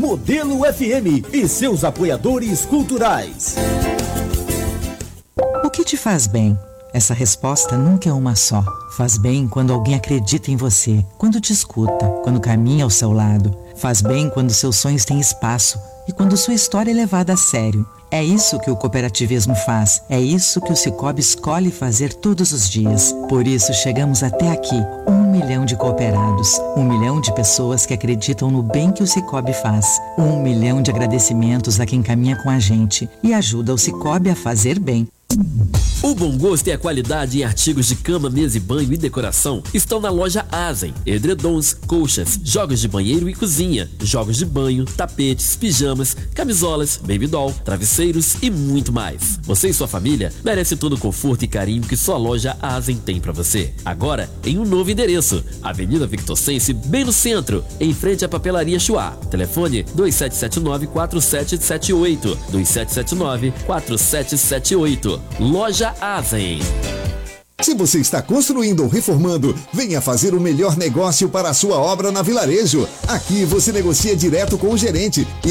Modelo FM e seus apoiadores culturais. O que te faz bem? Essa resposta nunca é uma só. Faz bem quando alguém acredita em você, quando te escuta, quando caminha ao seu lado. Faz bem quando seus sonhos têm espaço e quando sua história é levada a sério. É isso que o cooperativismo faz. É isso que o Sicoob escolhe fazer todos os dias. Por isso chegamos até aqui. 1 milhão de cooperados. 1 milhão de pessoas que acreditam no bem que o Sicoob faz. 1 milhão de agradecimentos a quem caminha com a gente e ajuda o Sicoob a fazer bem. O bom gosto e a qualidade em artigos de cama, mesa e banho e decoração estão na loja Asen. Edredons, colchas, jogos de banheiro e cozinha, jogos de banho, tapetes, pijamas, camisolas, baby doll, travesseiros e muito mais. Você e sua família merecem todo o conforto e carinho que sua loja Asen tem pra você. Agora em um novo endereço, Avenida Victor Sense, bem no centro, em frente à Papelaria Chuá. Telefone 2779-4778, 2779-4778. Loja Asen. Se você está construindo ou reformando, venha fazer o melhor negócio para a sua obra na Vilarejo. Aqui você negocia direto com o gerente